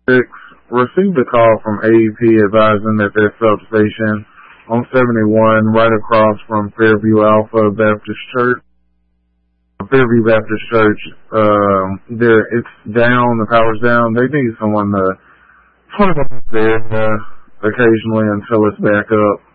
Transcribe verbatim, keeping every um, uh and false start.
six received a call from A E P advising that their substation on seventy-one right across from Fairview Alpha Baptist Church, Fairview Baptist Church, um, there it's down, the power's down. They need someone to put them there uh, occasionally until it's back up.